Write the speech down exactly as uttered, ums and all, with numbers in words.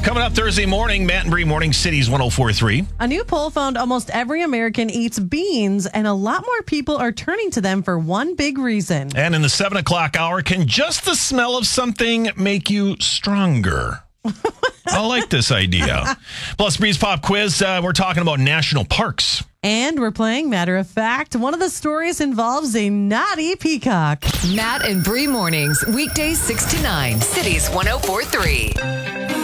Coming up Thursday morning, Matt and Bree Morning Cities one oh four point three. A new poll found almost every American eats beans, and a lot more people are turning to them for one big reason. And in the seven o'clock hour, can just the smell of something make you stronger? I like this idea. Plus, Bree's Pop Quiz, uh, we're talking about national parks. And we're playing Matter of Fact. One of the stories involves a naughty peacock. Matt and Bree Mornings, weekdays six to nine, Cities one oh four point three.